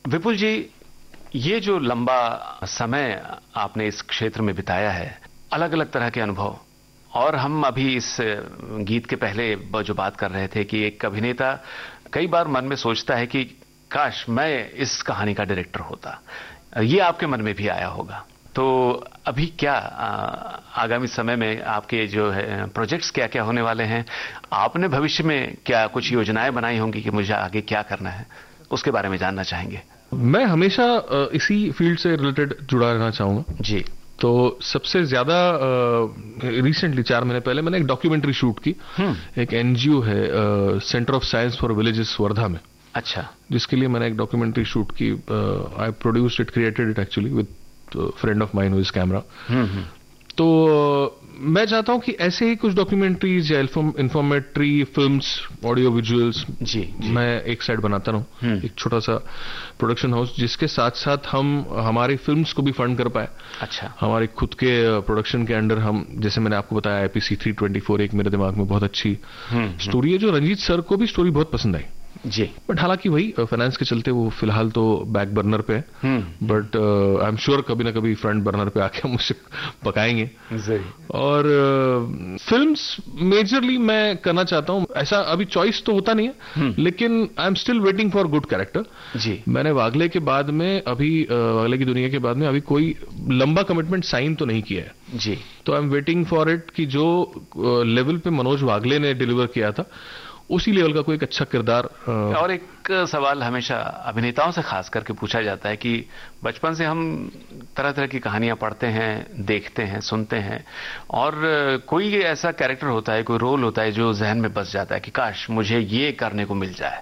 विपुल जी, ये जो लंबा समय आपने इस क्षेत्र में बिताया है, अलग अलग तरह के अनुभव, और हम अभी इस गीत के पहले जो बात कर रहे थे कि एक अभिनेता कई बार मन में सोचता है कि काश मैं इस कहानी का डायरेक्टर होता, ये आपके मन में भी आया होगा। तो अभी क्या आगामी समय में आपके जो है प्रोजेक्ट्स क्या क्या होने वाले हैं? आपने भविष्य में क्या कुछ योजनाएं बनाई होंगी कि मुझे आगे क्या करना है, उसके बारे में जानना चाहेंगे। मैं हमेशा इसी फील्ड से रिलेटेड जुड़ा रहना चाहूंगा जी। तो सबसे ज्यादा रिसेंटली 4 महीने पहले मैंने एक डॉक्यूमेंट्री शूट की। एक एनजीओ है centre of science for villages Wardha में। अच्छा। जिसके लिए मैंने एक डॉक्यूमेंट्री शूट की। आई produced it, created it actually with friend of mine with camera. तो मैं चाहता हूं कि ऐसे ही कुछ डॉक्यूमेंट्रीज या इंफॉर्मेटरी फिल्म्स, ऑडियो विजुअल्स जी। मैं एक साइड बनाता रहूं। एक छोटा सा प्रोडक्शन हाउस जिसके साथ साथ हम हमारी फिल्म्स को भी फंड कर पाए। अच्छा। हमारे खुद के प्रोडक्शन के अंडर हम, जैसे मैंने आपको बताया, IPC 324 एक मेरे दिमाग में बहुत अच्छी स्टोरी है जो रंजीत सर को भी स्टोरी बहुत पसंद आई जी। बट हालांकि वही फाइनेंस के चलते वो फिलहाल तो बैक बर्नर पे है। बट आई एम श्योर कभी ना कभी फ्रंट बर्नर पे आके मुझसे पकाएंगे। और फिल्म्स मेजरली मैं करना चाहता हूं। ऐसा अभी चॉइस तो होता नहीं है, लेकिन I am still waiting for good character जी। मैंने वागले के बाद में अभी वागले की दुनिया के बाद में अभी कोई लंबा कमिटमेंट साइन तो नहीं किया है जी। तो I am waiting for it कि जो लेवल पे मनोज वागले ने डिलीवर किया था उसी लेवल का कोई एक अच्छा किरदार। और एक सवाल हमेशा अभिनेताओं से खास करके पूछा जाता है कि बचपन से हम तरह तरह की कहानियां पढ़ते हैं, देखते हैं, सुनते हैं, और कोई ऐसा कैरेक्टर होता है, कोई रोल होता है जो जहन में बस जाता है कि काश मुझे ये करने को मिल जाए।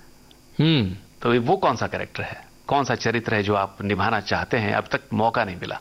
तो वो कौन सा कैरेक्टर है, कौन सा चरित्र है जो आप निभाना चाहते हैं, अब तक मौका नहीं मिला?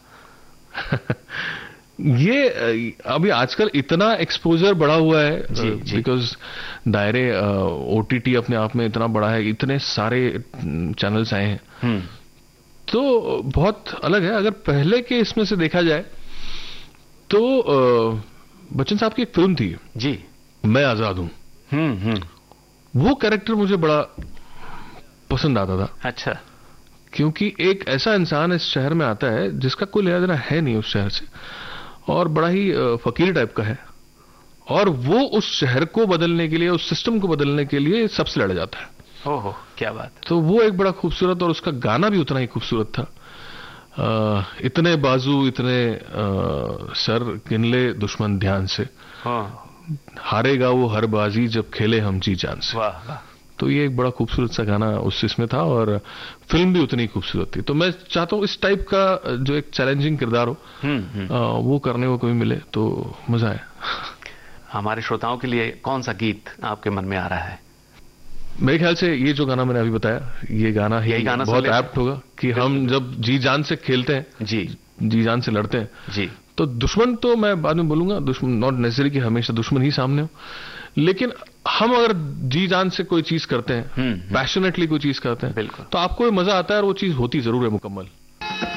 ये अभी आजकल इतना एक्सपोजर बढ़ा हुआ है बिकॉज दायरे OTT अपने आप में इतना बड़ा है, इतने सारे चैनल्स आए हैं तो बहुत अलग है। अगर पहले के इसमें से देखा जाए तो बच्चन साहब की एक फिल्म थी जी, मैं आजाद हूं। वो कैरेक्टर मुझे बड़ा पसंद आता था। अच्छा। क्योंकि एक ऐसा इंसान इस शहर में आता है जिसका कोई लेना देना है नहीं उस शहर से, और बड़ा ही फकीर टाइप का है, और वो उस शहर को बदलने के लिए, उस सिस्टम को बदलने के लिए सबसे लड़ जाता है। ओहो, क्या बात। तो वो एक बड़ा खूबसूरत, और उसका गाना भी उतना ही खूबसूरत था। इतने बाजू इतने सर गिनले दुश्मन ध्यान से, हारेगा वो हर बाजी जब खेले हम जी जान से। वाह वाह। तो ये एक बड़ा खूबसूरत सा गाना उस इसमें था, और फिल्म भी उतनी खूबसूरत थी। तो मैं चाहता हूँ इस टाइप का जो एक चैलेंजिंग किरदार हो वो करने को कोई मिले तो मजा आए। हमारे श्रोताओं के लिए कौन सा गीत आपके मन में आ रहा है? मेरे ख्याल से ये जो गाना मैंने अभी बताया, ये गाना ही बहुत एप्ट होगा कि हम जब जी जान से खेलते हैं, जी जान से लड़ते हैं जी, तो दुश्मन तो मैं बाद में बोलूंगा, दुश्मन नॉट नेसेसरी कि हमेशा दुश्मन ही सामने हो, लेकिन हम अगर जी जान से कोई चीज करते हैं, पैशनेटली कोई चीज करते हैं, बिल्कुल, तो आपको मजा आता है और वो चीज होती जरूर है मुकम्मल।